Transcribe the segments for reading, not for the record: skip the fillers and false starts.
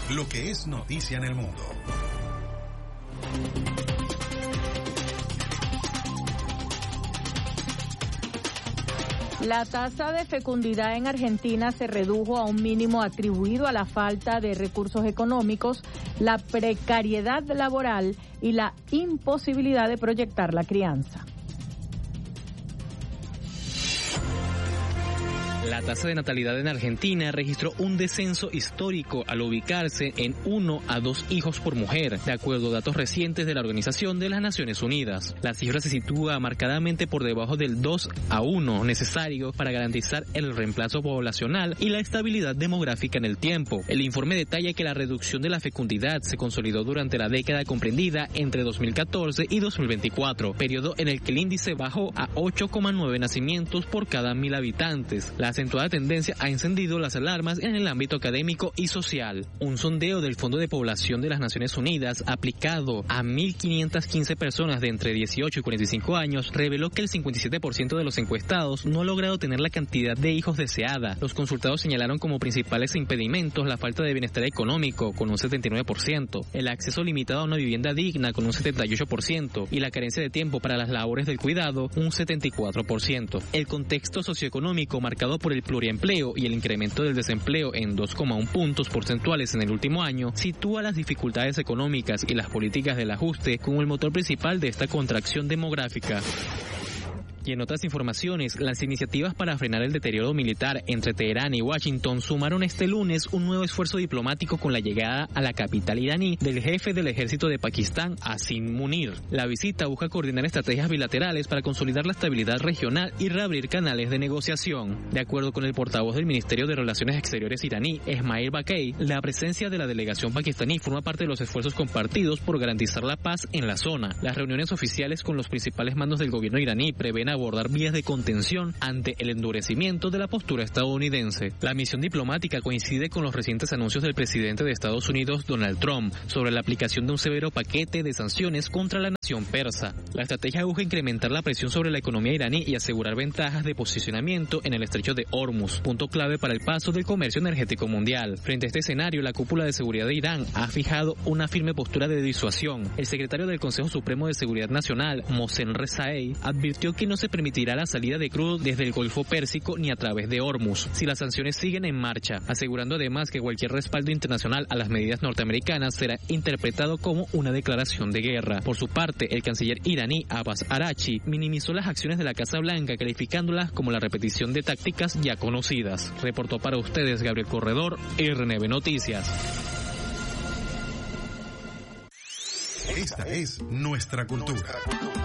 lo que es noticia en el mundo. La tasa de fecundidad en Argentina se redujo a un mínimo atribuido a la falta de recursos económicos, la precariedad laboral y la imposibilidad de proyectar la crianza. La tasa de natalidad en Argentina registró un descenso histórico al ubicarse en 1 a 2 hijos por mujer, de acuerdo a datos recientes de la Organización de las Naciones Unidas. La cifra se sitúa marcadamente por debajo del 2 a 1 necesario para garantizar el reemplazo poblacional y la estabilidad demográfica en el tiempo. El informe detalla que la reducción de la fecundidad se consolidó durante la década comprendida entre 2014 y 2024, periodo en el que el índice bajó a 8,9 nacimientos por cada 1.000 habitantes. La acentuada tendencia ha encendido las alarmas en el ámbito académico y social. Un sondeo del Fondo de Población de las Naciones Unidas aplicado a 1.515 personas de entre 18 y 45 años reveló que el 57% de los encuestados no ha logrado tener la cantidad de hijos deseada. Los consultados señalaron como principales impedimentos la falta de bienestar económico, con un 79%, el acceso limitado a una vivienda digna, con un 78%, y la carencia de tiempo para las labores del cuidado, un 74%. El contexto socioeconómico marcado por el pluriempleo y el incremento del desempleo en 2,1 puntos porcentuales en el último año sitúa las dificultades económicas y las políticas del ajuste como el motor principal de esta contracción demográfica. Y en otras informaciones, las iniciativas para frenar el deterioro militar entre Teherán y Washington sumaron este lunes un nuevo esfuerzo diplomático con la llegada a la capital iraní del jefe del ejército de Pakistán, Asim Munir. La visita busca coordinar estrategias bilaterales para consolidar la estabilidad regional y reabrir canales de negociación. De acuerdo con el portavoz del Ministerio de Relaciones Exteriores iraní, Esmail Bakay, la presencia de la delegación pakistaní forma parte de los esfuerzos compartidos por garantizar la paz en la zona. Las reuniones oficiales con los principales mandos del gobierno iraní prevén abordar vías de contención ante el endurecimiento de la postura estadounidense. La misión diplomática coincide con los recientes anuncios del presidente de Estados Unidos, Donald Trump, sobre la aplicación de un severo paquete de sanciones contra la nación persa. La estrategia busca incrementar la presión sobre la economía iraní y asegurar ventajas de posicionamiento en el estrecho de Hormuz, punto clave para el paso del comercio energético mundial. Frente a este escenario, la cúpula de seguridad de Irán ha fijado una firme postura de disuasión. El secretario del Consejo Supremo de Seguridad Nacional, Mohsen Rezaei, advirtió que no se permitirá la salida de crudo desde el Golfo Pérsico ni a través de Hormuz si las sanciones siguen en marcha, asegurando además que cualquier respaldo internacional a las medidas norteamericanas será interpretado como una declaración de guerra. Por su parte, el canciller iraní Abbas Araghchi minimizó las acciones de la Casa Blanca, calificándolas como la repetición de tácticas ya conocidas. Reportó para ustedes Gabriel Corredor, RNB Noticias. Esta es nuestra cultura.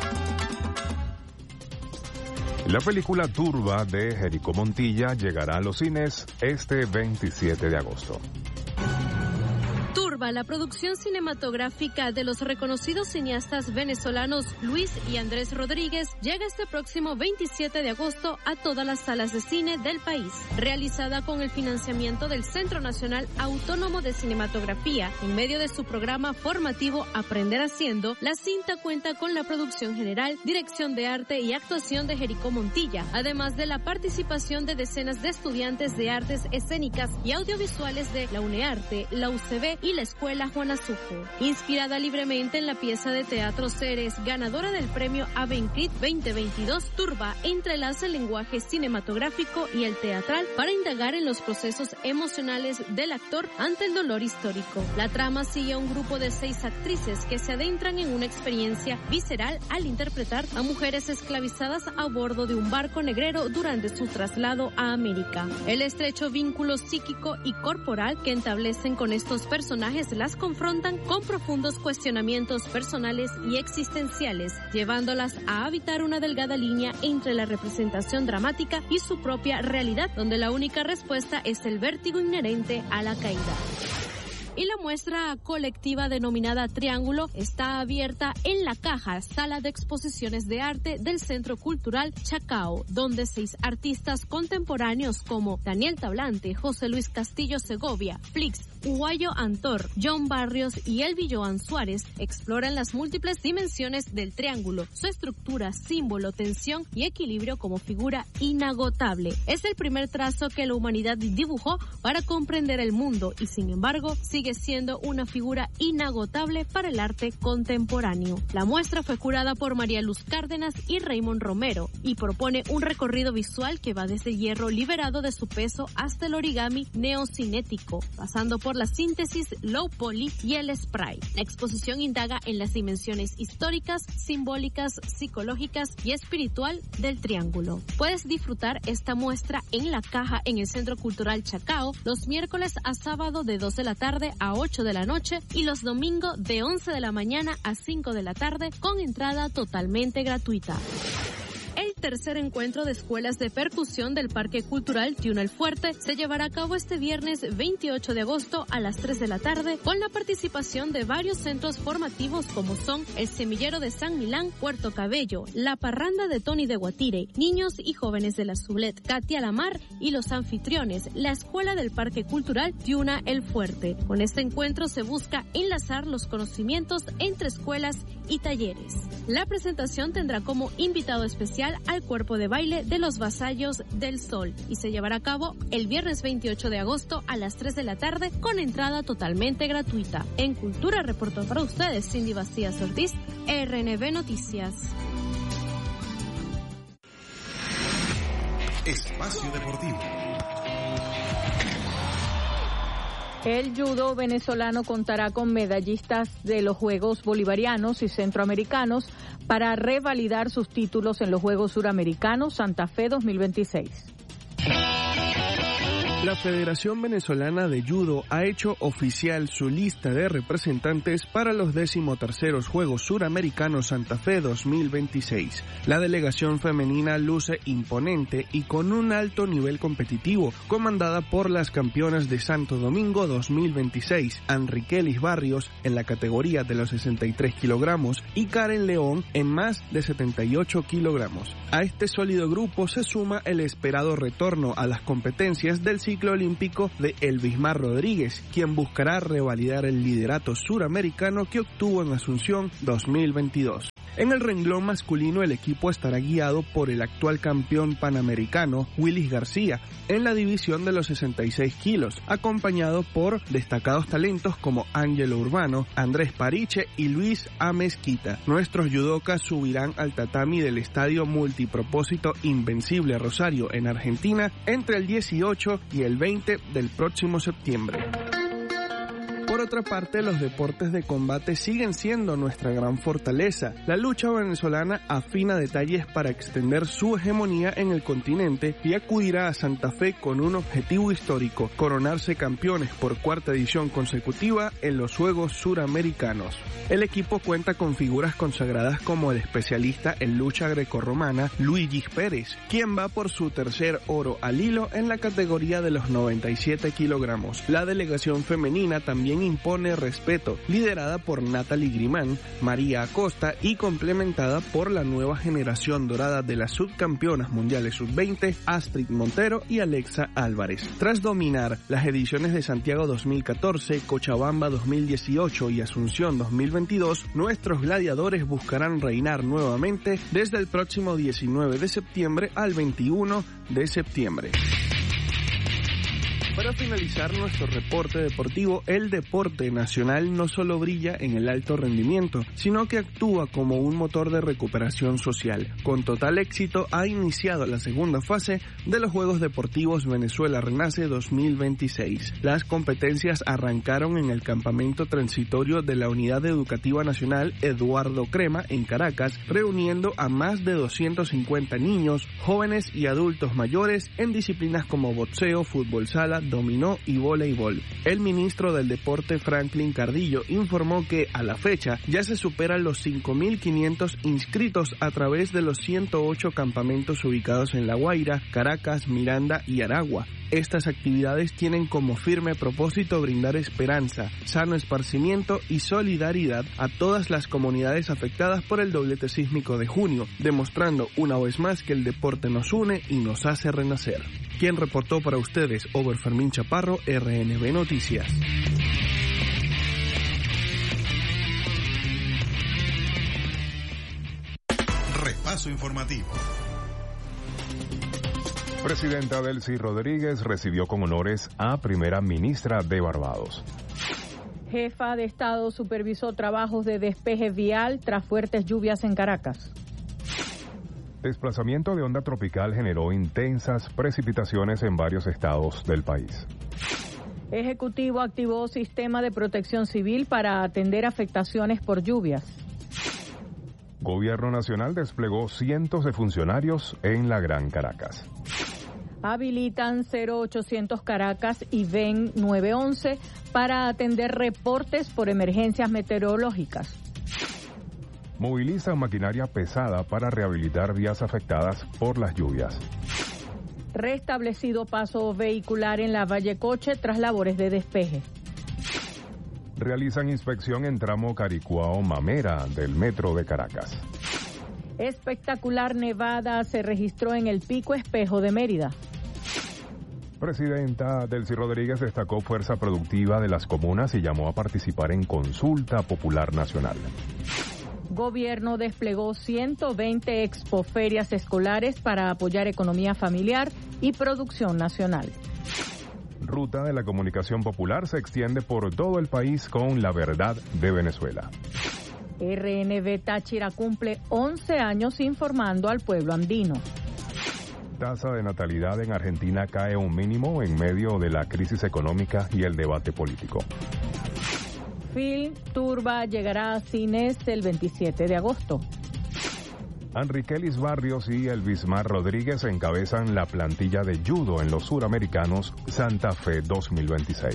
La película Turba de Jerico Montilla llegará a los cines este 27 de agosto. Turba, la producción cinematográfica de los reconocidos cineastas venezolanos Luis y Andrés Rodríguez, llega este próximo 27 de agosto a todas las salas de cine del país. Realizada con el financiamiento del Centro Nacional Autónomo de Cinematografía, en medio de su programa formativo Aprender Haciendo, la cinta cuenta con la producción general, dirección de arte y actuación de Jerico Montilla, además de la participación de decenas de estudiantes de artes escénicas y audiovisuales de la UNEARTE, la UCB y la Escuela Juan Azujo. Inspirada libremente en la pieza de teatro Ceres, ganadora del premio Abencrit 2022, Turba entrelaza el lenguaje cinematográfico y el teatral para indagar en los procesos emocionales del actor ante el dolor histórico. La trama sigue a un grupo de 6 actrices que se adentran en una experiencia visceral al interpretar a mujeres esclavizadas a bordo de un barco negrero durante su traslado a América. El estrecho vínculo psíquico y corporal que establecen con estos personajes las confrontan con profundos cuestionamientos personales y existenciales, llevándolas a habitar una delgada línea entre la representación dramática y su propia realidad, donde la única respuesta es el vértigo inherente a la caída. Y la muestra colectiva denominada Triángulo está abierta en La Caja, sala de exposiciones de arte del Centro Cultural Chacao, donde 6 artistas contemporáneos como Daniel Tablante, José Luis Castillo Segovia, Flix, Uguayo Antor, John Barrios y Elvi Joan Suárez exploran las múltiples dimensiones del triángulo, su estructura, símbolo, tensión y equilibrio como figura inagotable. Es el primer trazo que la humanidad dibujó para comprender el mundo y sin embargo sigue sigue siendo una figura inagotable para el arte contemporáneo. La muestra fue curada por María Luz Cárdenas y Raymond Romero y propone un recorrido visual que va desde hierro liberado de su peso hasta el origami neocinético, pasando por la síntesis low poly y el spray. La exposición indaga en las dimensiones históricas, simbólicas, psicológicas y espiritual del triángulo. Puedes disfrutar esta muestra en La Caja en el Centro Cultural Chacao los miércoles a sábado de 2 de la tarde a 8 de la noche y los domingos de 11 de la mañana a 5 de la tarde con entrada totalmente gratuita. El tercer encuentro de escuelas de percusión del Parque Cultural Tiuna El Fuerte se llevará a cabo este viernes 28 de agosto a las 3 de la tarde con la participación de varios centros formativos como son el Semillero de San Milán, Puerto Cabello, La Parranda de Tony de Guatire, niños y jóvenes de la Sublet, Katia Lamar y los anfitriones, la Escuela del Parque Cultural Tiuna El Fuerte. Con este encuentro se busca enlazar los conocimientos entre escuelas y talleres. La presentación tendrá como invitado especial al cuerpo de baile de los Vasallos del Sol y se llevará a cabo el viernes 28 de agosto a las 3 de la tarde con entrada totalmente gratuita. En Cultura reportó para ustedes Cindy Bastías Ortiz, RNB Noticias. Espacio Deportivo. El judo venezolano contará con medallistas de los Juegos Bolivarianos y Centroamericanos para revalidar sus títulos en los Juegos Suramericanos Santa Fe 2026. La Federación Venezolana de Judo ha hecho oficial su lista de representantes para los 13º Juegos Suramericanos Santa Fe 2026. La delegación femenina luce imponente y con un alto nivel competitivo, comandada por las campeonas de Santo Domingo 2026, Enriquelis Barrios en la categoría de los 63 kilogramos y Karen León en más de 78 kilogramos. A este sólido grupo se suma el esperado retorno a las competencias del ciclo olímpico de Elvismar Rodríguez, quien buscará revalidar el liderato suramericano que obtuvo en Asunción 2022. En el renglón masculino, el equipo estará guiado por el actual campeón panamericano, Willis García, en la división de los 66 kilos, acompañado por destacados talentos como Ángelo Urbano, Andrés Pariche y Luis Amezquita. Nuestros judocas subirán al tatami del estadio multipropósito Invencible Rosario en Argentina entre el 18 y el 20 del próximo septiembre. Por otra parte, los deportes de combate siguen siendo nuestra gran fortaleza. La lucha venezolana afina detalles para extender su hegemonía en el continente y acudirá a Santa Fe con un objetivo histórico: coronarse campeones por cuarta edición consecutiva en los Juegos Suramericanos. El equipo cuenta con figuras consagradas como el especialista en lucha grecorromana Luigi Pérez, quien va por su tercer oro al hilo en la categoría de los 97 kilogramos. La delegación femenina también impone respeto, liderada por Natalie Grimán, María Acosta y complementada por la nueva generación dorada de las subcampeonas mundiales sub-20, Astrid Montero y Alexa Álvarez. Tras dominar las ediciones de Santiago 2014, Cochabamba 2018 y Asunción 2022, nuestros gladiadores buscarán reinar nuevamente desde el próximo 19 de septiembre al 21 de septiembre. Para finalizar nuestro reporte deportivo, el deporte nacional no solo brilla en el alto rendimiento, sino que actúa como un motor de recuperación social. Con total éxito ha iniciado la segunda fase de los Juegos Deportivos Venezuela Renace 2026. Las competencias arrancaron en el campamento transitorio de la Unidad Educativa Nacional Eduardo Crema en Caracas, reuniendo a más de 250 niños, jóvenes y adultos mayores en disciplinas como boxeo, fútbol sala, dominó y voleibol. El ministro del Deporte, Franklin Cardillo, informó que a la fecha ya se superan los 5.500 inscritos a través de los 108 campamentos ubicados en La Guaira, Caracas, Miranda y Aragua. Estas actividades tienen como firme propósito brindar esperanza, sano esparcimiento y solidaridad a todas las comunidades afectadas por el doblete sísmico de junio, demostrando una vez más que el deporte nos une y nos hace renacer. Quien reportó para ustedes, Ober Fermín Chaparro, RNB Noticias. Repaso informativo. Presidenta Delcy Rodríguez recibió con honores a primera ministra de Barbados. Jefa de Estado supervisó trabajos de despeje vial tras fuertes lluvias en Caracas. Desplazamiento de onda tropical generó intensas precipitaciones en varios estados del país. Ejecutivo activó sistema de protección civil para atender afectaciones por lluvias. Gobierno Nacional desplegó cientos de funcionarios en la Gran Caracas. Habilitan 0800 Caracas y VEN 911 para atender reportes por emergencias meteorológicas. Movilizan maquinaria pesada para rehabilitar vías afectadas por las lluvias. Restablecido paso vehicular en la Vallecoche tras labores de despeje. Realizan inspección en tramo Caricuao-Mamera del metro de Caracas. Espectacular nevada se registró en el Pico Espejo de Mérida. Presidenta Delcy Rodríguez destacó fuerza productiva de las comunas y llamó a participar en consulta popular nacional. Gobierno desplegó 120 expoferias escolares para apoyar economía familiar y producción nacional. Ruta de la comunicación popular se extiende por todo el país con La Verdad de Venezuela. RNB Táchira cumple 11 años informando al pueblo andino. Tasa de natalidad en Argentina cae a un mínimo en medio de la crisis económica y el debate político. Film Turba llegará a cines el 27 de agosto. Enriquelis Barrios y Elvismar Rodríguez encabezan la plantilla de judo en los Suramericanos Santa Fe 2026.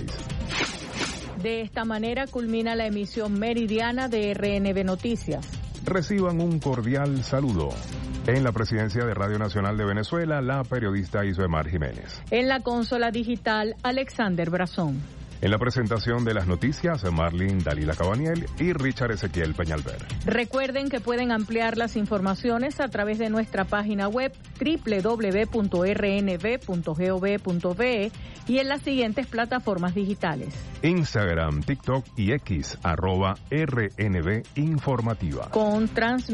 De esta manera culmina la emisión meridiana de RNB Noticias. Reciban un cordial saludo. En la presidencia de Radio Nacional de Venezuela, la periodista Isbemar Jiménez. En la consola digital, Alexander Brazón. En la presentación de las noticias, Marlene Dalila Cabaniel y Richard Ezequiel Peñalver. Recuerden que pueden ampliar las informaciones a través de nuestra página web www.rnb.gov.be y en las siguientes plataformas digitales: Instagram, TikTok y X, @RNB Informativa. Con